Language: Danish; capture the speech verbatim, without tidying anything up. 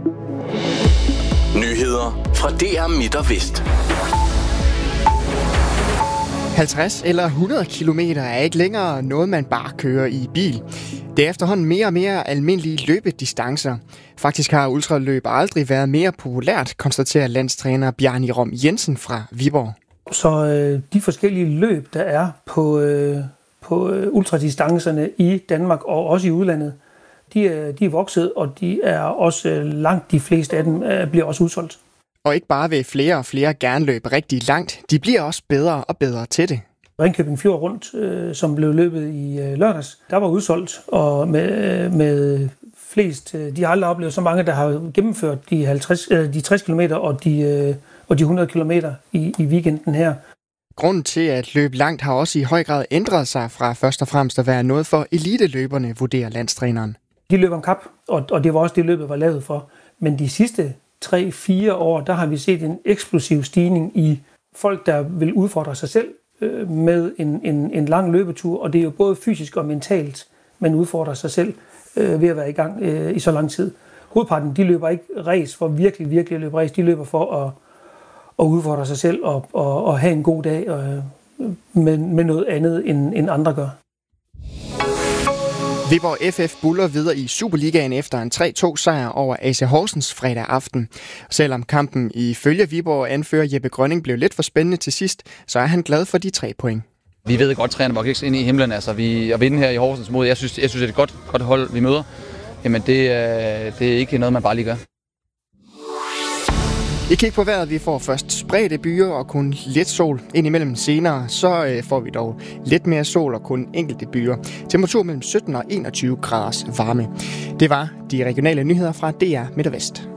Nyheder fra D R Midt og Vest. halvtreds eller hundrede kilometer er ikke længere noget, man bare kører i bil. Det er efterhånden mere og mere almindelige løbedistancer. Faktisk har ultraløb aldrig været mere populært, konstaterer landstræner Bjarni Rom Jensen fra Viborg. Så øh, de forskellige løb, der er på, øh, på øh, ultradistancerne i Danmark og også i udlandet, de er, de er vokset, og de er også øh, langt de fleste af dem øh, bliver også udsolgt. Og ikke bare vil flere og flere gerne løbe rigtig langt, de bliver også bedre og bedre til det. Ringkøbing Fjord Rundt, øh, som blev løbet i øh, lørdags, der var udsolgt, og med, øh, med flest, øh, de har aldrig oplevet så mange, der har gennemført de, halvtreds, øh, de tres kilometer og de, øh, og de hundrede kilometer i, i weekenden her. Grunden til at løbe langt har også i høj grad ændret sig fra først og fremmest at være noget for eliteløberne, vurderer landstræneren. De løber om kap, og, og det var også det, løbet var lavet for. Men de sidste tre fire år, der har vi set en eksplosiv stigning i folk, der vil udfordre sig selv øh, med en, en, en lang løbetur. Og det er jo både fysisk og mentalt, man udfordrer sig selv øh, ved at være i gang øh, i så lang tid. Hovedparten, de løber ikke race for virkelig, virkelig at løbe race. De løber for at, at udfordre sig selv og, og, og have en god dag øh, med, med noget andet, end, end andre gør. Viborg F F buller videre i Superligaen efter en tre to sejr over A C Horsens fredag aften. Selvom kampen ifølge Viborg anfører Jeppe Grønning blev lidt for spændende til sidst, så er han glad for de tre point. Vi ved godt, at trænerne var ikke ind i himlen. Altså, vi at vinde her i Horsens mod, jeg synes, jeg synes det er et godt, godt hold, vi møder. Jamen, det, det er ikke noget, man bare lige gør. I kig på vejret, vi får først spredte byer og kun lidt sol. Indimellem senere, så øh, får vi dog lidt mere sol og kun enkelte byer. Temperatur mellem sytten og enogtyve graders varme. Det var de regionale nyheder fra D R Midt og Vest.